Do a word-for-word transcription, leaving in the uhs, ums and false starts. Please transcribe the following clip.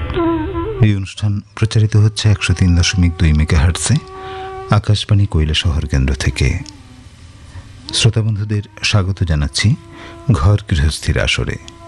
এই অনুষ্ঠান প্রচারিত হচ্ছে একশো তিন দশমিক দুই মেগাহার্টজে আকাশবাণী কৈলাসহর কেন্দ্র থেকে। শ্রোতা বন্ধুদের স্বাগত জানাচ্ছি ঘর গৃহস্থির আসরে।